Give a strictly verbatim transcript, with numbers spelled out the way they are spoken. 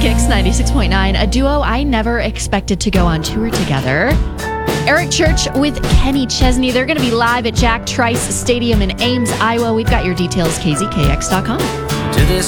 Kicks ninety-six point nine, a duo I never expected to go on tour together. Eric Church with Kenny Chesney. They're going to be live at Jack Trice Stadium in Ames, Iowa. We've got your details, K Z K X dot com. To this